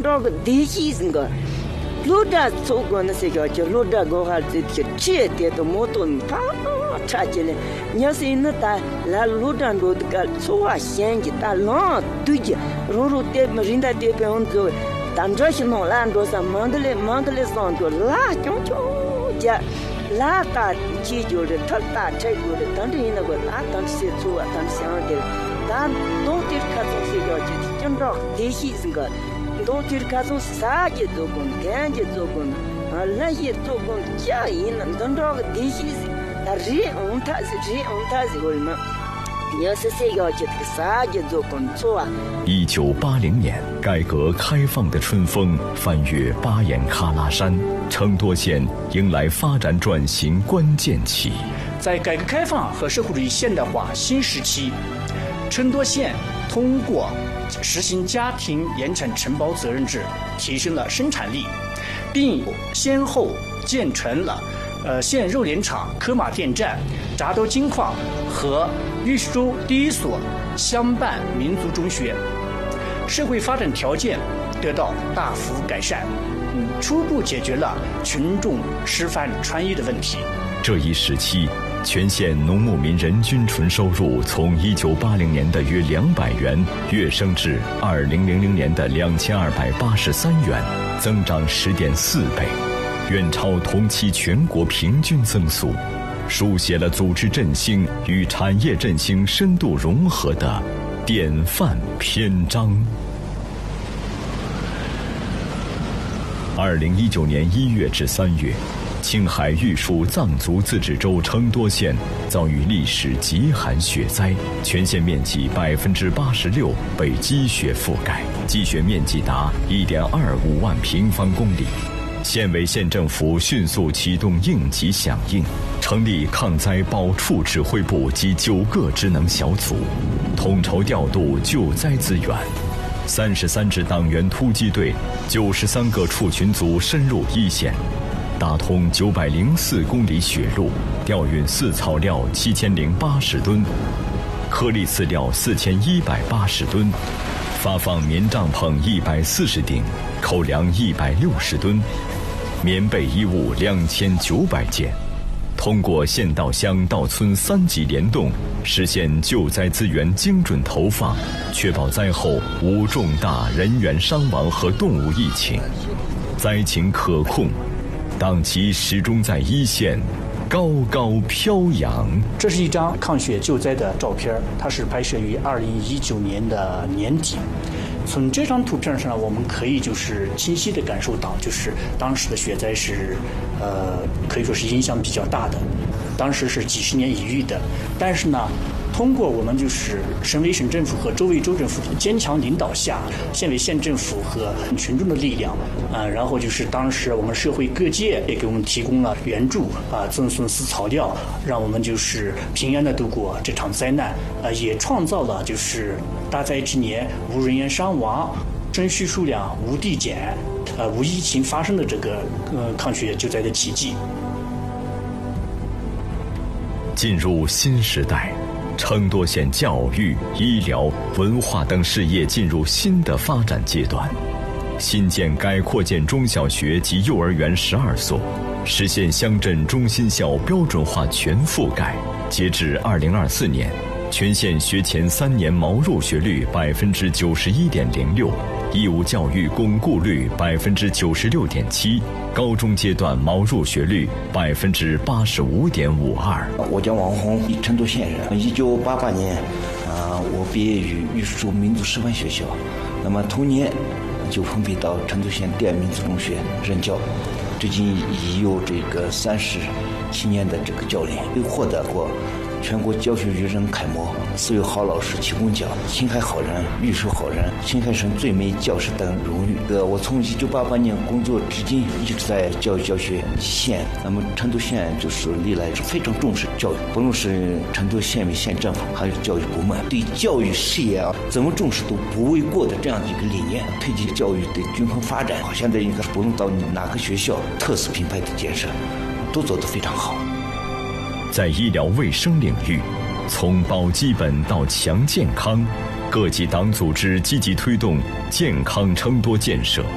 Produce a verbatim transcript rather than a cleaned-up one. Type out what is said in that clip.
到个地西那个。路段走过那些个就路段过哈这些这点都没多怕差起来你要是那打来路段路个走啊先去打浪对着如如的人家这边on走当着是弄烂多少忙的嘞忙的嘞上多拉就就家拉打起就是他打这个的当着那个拉当时走啊当想的但都得看这些个就真的地西这个都觉得看从啥节做工，干节做工，啊，那些做工家人呢，等到个地西是，他人我们他是人我们他是为嘛？要是谁要觉得啥节做工做啊？ 一九八零年，改革开放的春风翻越巴颜喀拉山，成都县迎来发展转型关键期。 在改革开放和社会主义现代化新时期，成都县通过实行家庭延产承包责任制，提升了生产力，并先后建成了呃县肉联厂、科马电站、闸头金矿和玉石州第一所乡办民族中学，社会发展条件得到大幅改善，嗯，初步解决了群众吃饭穿衣的问题。 这一时期，全县农牧民人均纯收入从一九八零年的约两百元跃升至二零零零年的两千二百八十三元，增长十点四倍，远超同期全国平均增速，书写了组织振兴与产业振兴深度融合的典范篇章。二零一九年一月至三月。青海玉树藏族自治州成都县遭遇历史极寒雪灾，全县面积百分之八十六被积雪覆盖，积雪面积达一点二五万平方公里。县委县政府迅速启动应急响应，成立抗灾保处指挥部及九个职能小组，统筹调度救灾资源。三十三支党员突击队，九十三个处群组深入一线。打通九百零四公里雪路，调运饲草料七千零八十吨，颗粒饲料四千一百八十吨，发放棉帐篷一百四十顶，口粮一百六十吨，棉被衣物两千九百件。通过县到乡到村三级联动，实现救灾资源精准投放，确保灾后无重大人员伤亡和动物疫情，灾情可控。党旗始终在一线高高飘扬。 这是一张抗雪救灾的照片，它是拍摄于二零一九年的年底。从这张图片上，我们可以就是清晰地感受到，就是当时的雪灾是，呃，可以说是影响比较大的。当时是几十年一遇的，但是呢，通过我们就是省委省政府和州委州政府的坚强领导下，县委县政府和群众的力量，啊、呃，然后就是当时我们社会各界也给我们提供了援助啊、呃，赠送饲草料，让我们就是平安的度过这场灾难，啊、呃，也创造了就是大灾之年无人员伤亡、征需数量无递减、呃无疫情发生的这个呃抗雪救灾的奇迹。 进入新时代，成都县教育、医疗、文化等事业进入新的发展阶段。新建改扩建中小学及幼儿园十二所，实现乡镇中心校标准化全覆盖。截至二零二四年，全县学前三年毛入学率百分之九十一点零六，义务教育巩固率百分之九十六点七，高中阶段毛入学率百分之八十五点五二。 我叫王红，成都县人。一九八八年，啊、呃，我毕业于玉石州民族师范学校，那么同年就分配到成都县第二民族中学任教，至今已有这个三十七年的这个教练，又获得过全国教学育人楷模、四位好老师提供奖、青海好人、玉树好人、青海省最美教师等荣誉。呃，我从一九八八年工作至今，一直在教育教学县。那么成都县就是历来是非常重视教育，不论是成都县委县政府还有教育部门，对教育事业啊怎么重视都不为过的这样的一个理念，推进教育的均衡发展。现在应该是不论到哪个学校，特色品牌的建设都做得非常好。 在医疗卫生领域，从保基本到强健康，各级党组织积极推动健康成都建设，